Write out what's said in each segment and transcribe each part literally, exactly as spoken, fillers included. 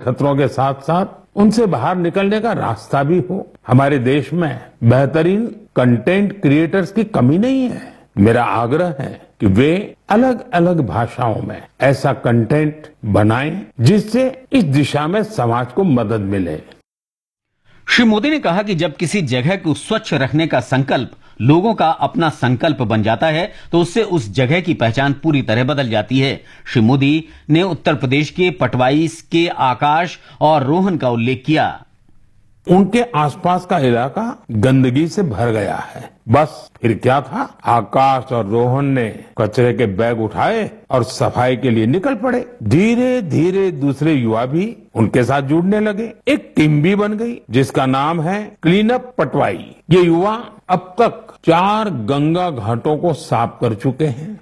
खतरों के साथ साथ उनसे बाहर निकलने का रास्ता भी हो। हमारे देश में बेहतरीन कंटेंट क्रिएटर्स की कमी नहीं है। मेरा आग्रह है कि वे अलग अलग भाषाओं में ऐसा कंटेंट बनाएं जिससे इस दिशा में समाज को मदद मिले। श्री मोदी ने कहा कि जब किसी जगह को स्वच्छ रखने का संकल्प लोगों का अपना संकल्प बन जाता है तो उससे उस जगह की पहचान पूरी तरह बदल जाती है। श्री मोदी ने उत्तर प्रदेश के पटवाई के आकाश और रोहन का उल्लेख किया। उनके आसपास का इलाका गंदगी से भर गया है। बस फिर क्या था, आकाश और रोहन ने कचरे के बैग उठाए और सफाई के लिए निकल पड़े। धीरे धीरे दूसरे युवा भी उनके साथ जुड़ने लगे। एक टीम भी बन गई जिसका नाम है क्लीन अप पटवाई। ये युवा अब तक चार गंगा घाटों को साफ कर चुके हैं।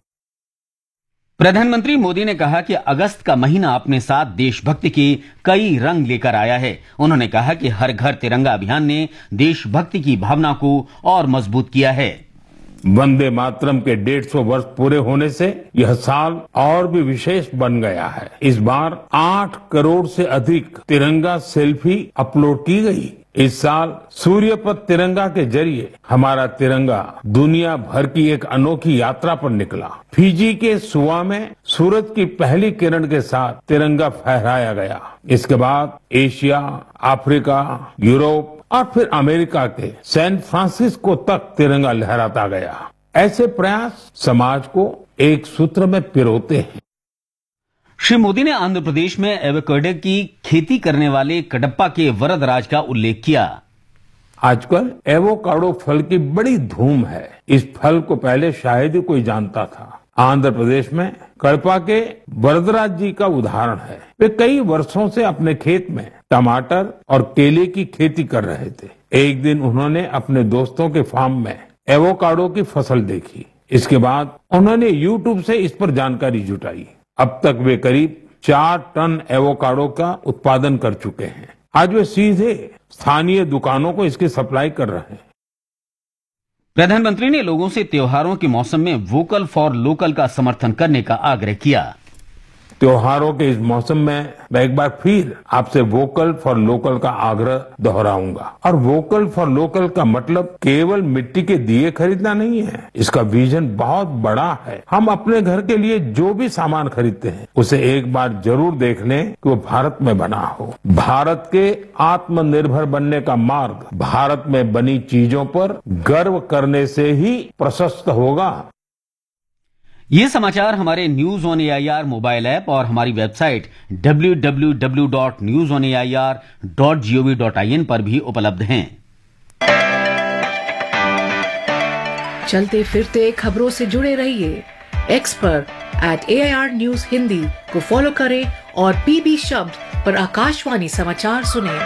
प्रधानमंत्री मोदी ने कहा कि अगस्त का महीना अपने साथ देशभक्ति के कई रंग लेकर आया है। उन्होंने कहा कि हर घर तिरंगा अभियान ने देशभक्ति की भावना को और मजबूत किया है। वंदे मातरम के डेढ़ सौ वर्ष पूरे होने से यह साल और भी विशेष बन गया है। इस बार आठ करोड़ से अधिक तिरंगा सेल्फी अपलोड की गई। इस साल सूर्य पर तिरंगा के जरिए हमारा तिरंगा दुनिया भर की एक अनोखी यात्रा पर निकला। फिजी के सुआ में सूरज की पहली किरण के साथ तिरंगा फहराया गया। इसके बाद एशिया, अफ्रीका, यूरोप और फिर अमेरिका के सैन फ्रांसिस्को तक तिरंगा लहराता गया। ऐसे प्रयास समाज को एक सूत्र में पिरोते हैं। श्री मोदी ने आंध्र प्रदेश में एवोकाडो की खेती करने वाले कडप्पा के वरदराज का उल्लेख किया। आजकल एवोकाडो फल की बड़ी धूम है। इस फल को पहले शायद ही कोई जानता था। आंध्र प्रदेश में कडप्पा के वरदराज जी का उदाहरण है। वे कई वर्षों से अपने खेत में टमाटर और केले की खेती कर रहे थे। एक दिन उन्होंने अपने दोस्तों के फार्म में एवोकाडो की फसल देखी। इसके बाद उन्होंने यूट्यूब से इस पर जानकारी जुटाई। अब तक वे करीब चार टन एवोकाडो का उत्पादन कर चुके हैं। आज वे सीधे स्थानीय दुकानों को इसकी सप्लाई कर रहे हैं। प्रधानमंत्री ने लोगों से त्योहारों के मौसम में वोकल फॉर लोकल का समर्थन करने का आग्रह किया। त्योहारों के इस मौसम में मैं एक बार फिर आपसे वोकल फॉर लोकल का आग्रह दोहराऊंगा। और वोकल फॉर लोकल का मतलब केवल मिट्टी के दिए खरीदना नहीं है। इसका विजन बहुत बड़ा है। हम अपने घर के लिए जो भी सामान खरीदते हैं उसे एक बार जरूर देख लें कि वो भारत में बना हो। भारत के आत्मनिर्भर बनने का मार्ग भारत में बनी चीजों पर गर्व करने से ही प्रशस्त होगा। ये समाचार हमारे news on AIR mobile app और हमारी website W W W dot news on AIR dot gov dot I N पर भी उपलब्ध हैं। चलते फिरते खबरों से जुड़े रहिए। एक्स पर एट एआईआर न्यूज हिंदी को फॉलो करें और पीबी शब्द पर आकाशवाणी समाचार सुनें।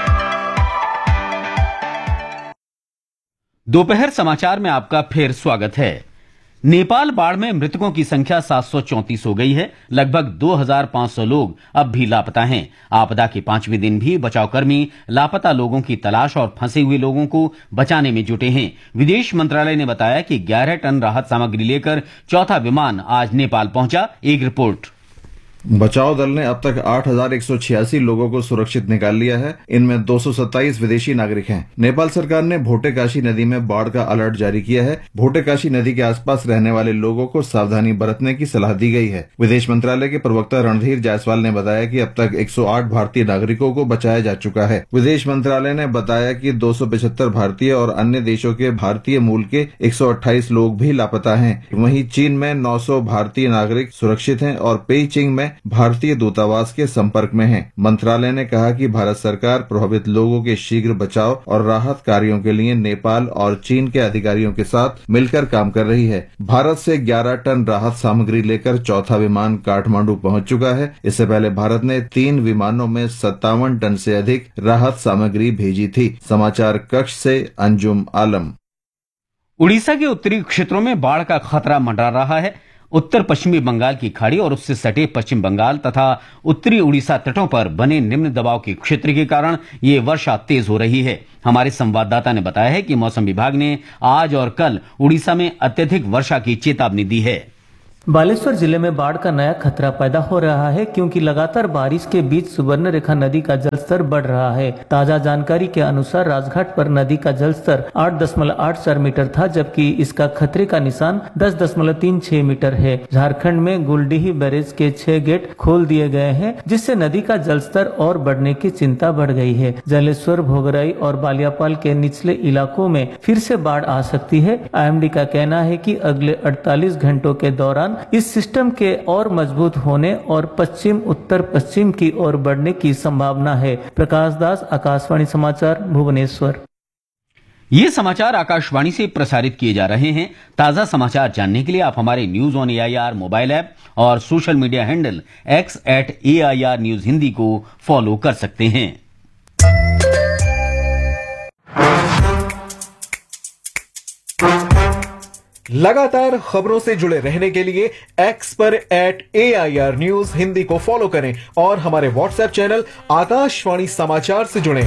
दोपहर समाचार में आपका फिर स्वागत है। नेपाल बाढ़ में मृतकों की संख्या सात सौ चौंतीस हो गई है। लगभग दो हज़ार पाँच सौ लोग अब भी लापता हैं। आपदा के पांचवें दिन भी बचावकर्मी लापता लोगों की तलाश और फंसे हुए लोगों को बचाने में जुटे हैं। विदेश मंत्रालय ने बताया कि ग्यारह टन राहत सामग्री लेकर चौथा विमान आज नेपाल पहुंचा। एक रिपोर्ट। बचाव दल ने अब तक आठ हजार एक सौ छियासी लोगों को सुरक्षित निकाल लिया है। इनमें दो सौ सत्ताईस विदेशी नागरिक हैं। नेपाल सरकार ने भोटेकाशी नदी में बाढ़ का अलर्ट जारी किया है। भोटेकाशी नदी के आसपास रहने वाले लोगों को सावधानी बरतने की सलाह दी गई है। विदेश मंत्रालय के प्रवक्ता रणधीर जायसवाल ने बताया कि अब तक एक सौ आठ भारतीय नागरिकों को बचाया जा चुका है। विदेश मंत्रालय ने बताया कि दो सौ पचहत्तर भारतीय और अन्य देशों के भारतीय मूल के एक सौ अट्ठाईस लोग भी लापता हैं। वहीं चीन में नौ सौ भारतीय नागरिक सुरक्षित हैं और पेइचिंग में भारतीय दूतावास के संपर्क में हैं। मंत्रालय ने कहा कि भारत सरकार प्रभावित लोगों के शीघ्र बचाव और राहत कार्यों के लिए नेपाल और चीन के अधिकारियों के साथ मिलकर काम कर रही है। भारत से ग्यारह टन राहत सामग्री लेकर चौथा विमान काठमांडू पहुंच चुका है। इससे पहले भारत ने तीन विमानों में सत्तावन टन से अधिक राहत सामग्री भेजी थी। समाचार कक्ष से अंजुम आलम। उड़ीसा के उत्तरी क्षेत्रों में बाढ़ का खतरा मंडरा रहा है। उत्तर पश्चिमी बंगाल की खाड़ी और उससे सटे पश्चिम बंगाल तथा उत्तरी उड़ीसा तटों पर बने निम्न दबाव के क्षेत्र के कारण ये वर्षा तेज हो रही है। हमारे संवाददाता ने बताया है कि मौसम विभाग ने आज और कल उड़ीसा में अत्यधिक वर्षा की चेतावनी दी है। बालेश्वर जिले में बाढ़ का नया खतरा पैदा हो रहा है क्योंकि लगातार बारिश के बीच सुवर्ण रेखा नदी का जलस्तर बढ़ रहा है। ताजा जानकारी के अनुसार राजघाट पर नदी का जलस्तर आठ दशमलव आठ चार मीटर था, जबकि इसका खतरे का निशान दस दशमलव तीन छह मीटर है। झारखंड में गुलडीही बैरेज के छह गेट खोल दिए गए हैं, जिससे नदी का जलस्तर और बढ़ने की चिंता बढ़ गई है। जलेश्वर, भोगराई और बालियापाल के निचले इलाकों में फिर से बाढ़ आ सकती है। आई एम डी का कहना है कि अगले अड़तालीस घंटों के दौरान इस सिस्टम के और मजबूत होने और पश्चिम उत्तर पश्चिम की ओर बढ़ने की संभावना है। प्रकाश दास, आकाशवाणी समाचार, भुवनेश्वर। ये समाचार आकाशवाणी से प्रसारित किए जा रहे हैं। ताजा समाचार जानने के लिए आप हमारे news on AIR mobile app और social media handle x eight AIR news Hindi को फॉलो कर सकते हैं। लगातार खबरों से जुड़े रहने के लिए एक्स पर एट एआईआर न्यूज हिंदी को फॉलो करें और हमारे व्हाट्सएप चैनल आकाशवाणी समाचार से जुड़ें।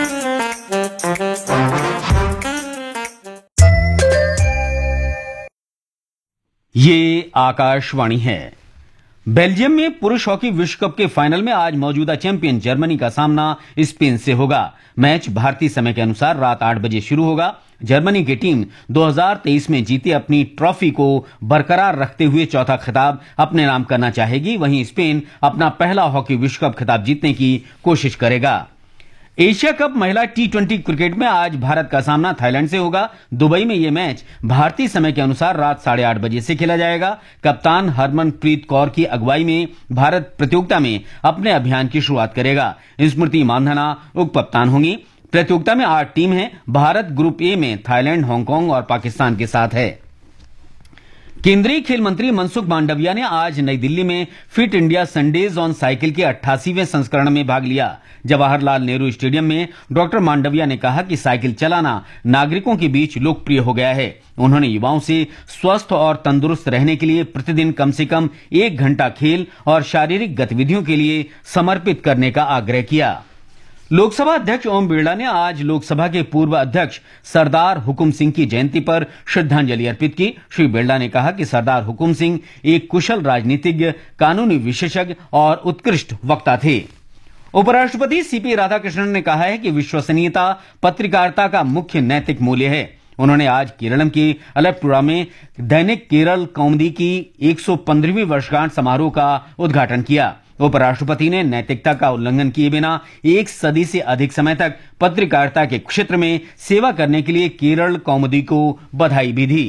ये आकाशवाणी है। बेल्जियम में पुरुष हॉकी विश्व कप के फाइनल में आज मौजूदा चैंपियन जर्मनी का सामना स्पेन से होगा। मैच भारतीय समय के अनुसार रात आठ बजे शुरू होगा। जर्मनी की टीम दो हज़ार तेईस में जीती अपनी ट्रॉफी को बरकरार रखते हुए चौथा खिताब अपने नाम करना चाहेगी। वहीं स्पेन अपना पहला हॉकी विश्व कप खिताब जीतने की कोशिश करेगा। एशिया कप महिला टी ट्वेंटी क्रिकेट में आज भारत का सामना थाईलैंड से होगा। दुबई में यह मैच भारतीय समय के अनुसार रात साढ़े आठ बजे से खेला जाएगा। कप्तान हरमनप्रीत कौर की अगुवाई में भारत प्रतियोगिता में अपने अभियान की शुरुआत करेगा। स्मृति मानधना उप कप्तान होंगी। प्रतियोगिता में आठ टीम है। भारत ग्रुप ए में थाईलैंड, हांगकांग और पाकिस्तान के साथ है। केंद्रीय खेल मंत्री मनसुख मांडविया ने आज नई दिल्ली में fit India Sundays on cycle के अट्ठासीवें संस्करण में भाग लिया। जवाहरलाल नेहरू स्टेडियम में डॉक्टर मांडविया ने कहा कि साइकिल चलाना नागरिकों के बीच लोकप्रिय हो गया है। उन्होंने युवाओं से स्वस्थ और तंदुरुस्त रहने के लिए प्रतिदिन कम से कम एक घंटा खेल और शारीरिक गतिविधियों के लिए समर्पित करने का आग्रह किया। लोकसभा अध्यक्ष ओम बिरला ने आज लोकसभा के पूर्व अध्यक्ष सरदार हुकुम सिंह की जयंती पर श्रद्धांजलि अर्पित की। श्री बिरला ने कहा कि सरदार हुकुम सिंह एक कुशल राजनीतिज्ञ, कानूनी विशेषज्ञ और उत्कृष्ट वक्ता थे। उपराष्ट्रपति सीपी राधाकृष्णन ने कहा है कि विश्वसनीयता पत्रकारिता का मुख्य नैतिक मूल्य है। उन्होंने आज केरलम के अलप्पुड़ा में दैनिक केरल कौमुदी की एक सौ पंद्रहवीं वर्षगांठ समारोह का उद्घाटन किया। उपराष्ट्रपति ने नैतिकता का उल्लंघन किए बिना एक सदी से अधिक समय तक पत्रकारिता के क्षेत्र में सेवा करने के लिए केरल कौमुदी को बधाई भी दी।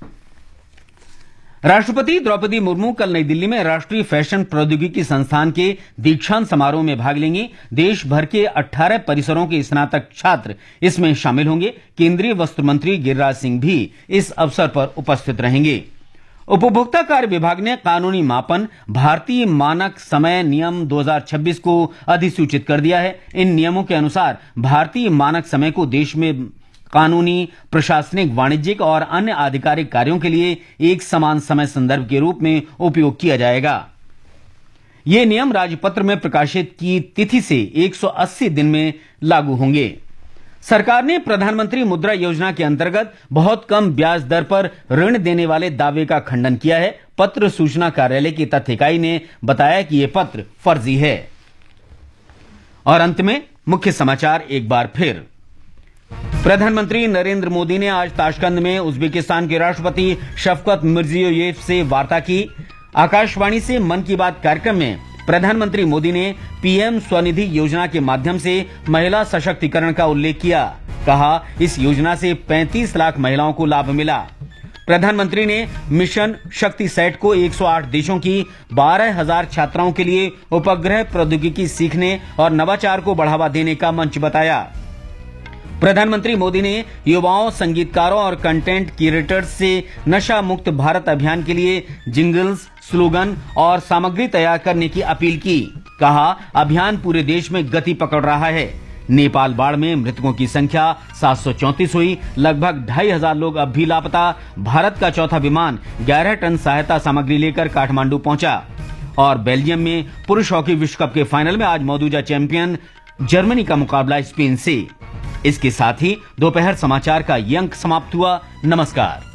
राष्ट्रपति द्रौपदी मुर्मू कल नई दिल्ली में राष्ट्रीय फैशन प्रौद्योगिकी संस्थान के दीक्षांत समारोह में भाग लेंगी। देश भर के अठारह परिसरों के स्नातक छात्र इसमें शामिल होंगे। केंद्रीय वस्त्र मंत्री गिरिराज सिंह भी इस अवसर पर उपस्थित रहेंगे। उपभोक्ता कार्य विभाग ने कानूनी मापन भारतीय मानक समय नियम दो हज़ार छब्बीस को अधिसूचित कर दिया है। इन नियमों के अनुसार भारतीय मानक समय को देश में कानूनी, प्रशासनिक, वाणिज्यिक और अन्य आधिकारिक कार्यों के लिए एक समान समय संदर्भ के रूप में उपयोग किया जाएगा। ये नियम राजपत्र में प्रकाशित की तिथि से एक सौ अस्सी दिन में लागू होंगे। सरकार ने प्रधानमंत्री मुद्रा योजना के अंतर्गत बहुत कम ब्याज दर पर ऋण देने वाले दावे का खंडन किया है। पत्र सूचना कार्यालय की तथ्य इकाई ने बताया कि यह पत्र फर्जी है। और अंत में मुख्य समाचार एक बार फिर। प्रधानमंत्री नरेंद्र मोदी ने आज ताशकंद में उज्बेकिस्तान के राष्ट्रपति शफकत मिर्जियोयेव से वार्ता की। आकाशवाणी से मन की बात कार्यक्रम में प्रधानमंत्री मोदी ने पीएम स्वनिधि योजना के माध्यम से महिला सशक्तिकरण का उल्लेख किया। कहा, इस योजना से पैंतीस लाख महिलाओं को लाभ मिला। प्रधानमंत्री ने मिशन शक्ति सेट को एक सौ आठ देशों की बारह हज़ार छात्राओं के लिए उपग्रह प्रौद्योगिकी सीखने और नवाचार को बढ़ावा देने का मंच बताया। प्रधानमंत्री मोदी ने युवाओं, संगीतकारों और कंटेंट क्रिएटर्स से नशा मुक्त भारत अभियान के लिए जिंगल्स, स्लोगन और सामग्री तैयार करने की अपील की। कहा, अभियान पूरे देश में गति पकड़ रहा है। नेपाल बाढ़ में मृतकों की संख्या सात सौ चौंतीस हुई। लगभग ढाई हजार लोग अब भी लापता। भारत का चौथा विमान ग्यारह टन सहायता सामग्री लेकर काठमांडू पहुंचा। और बेल्जियम में पुरुष हॉकी विश्व कप के फाइनल में आज मौजूदा चैंपियन जर्मनी का मुकाबला स्पेन से। इसके साथ ही दोपहर समाचार का ये अंक समाप्त हुआ। नमस्कार।